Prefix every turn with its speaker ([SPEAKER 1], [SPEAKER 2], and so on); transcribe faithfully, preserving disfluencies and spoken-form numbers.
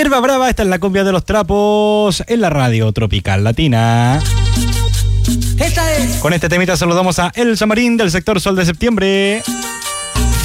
[SPEAKER 1] Hierba Brava, esta es la cumbia de los trapos en la radio tropical latina.
[SPEAKER 2] Esta es.
[SPEAKER 1] Con este temita saludamos a Elsa Marín del sector Sol de Septiembre.